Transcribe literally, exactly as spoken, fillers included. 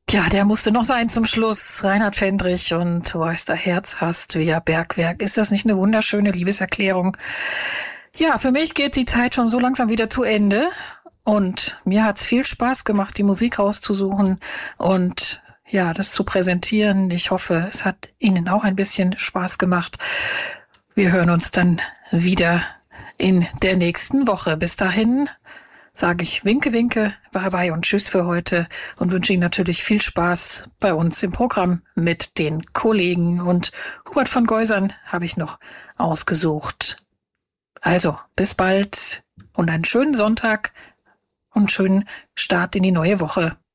Ja, der musste noch sein zum Schluss. Reinhard Fendrich und Du weißt, der Herz hast wie ein Bergwerk. Ist das nicht eine wunderschöne Liebeserklärung? Ja, für mich geht die Zeit schon so langsam wieder zu Ende. Und mir hat's viel Spaß gemacht, die Musik rauszusuchen und ja, das zu präsentieren. Ich hoffe, es hat Ihnen auch ein bisschen Spaß gemacht. Wir hören uns dann wieder in der nächsten Woche. Bis dahin sage ich Winke, Winke, bye bye und tschüss für heute und wünsche Ihnen natürlich viel Spaß bei uns im Programm mit den Kollegen. Und Hubert von Geusern habe ich noch ausgesucht. Also, bis bald und einen schönen Sonntag und schönen Start in die neue Woche.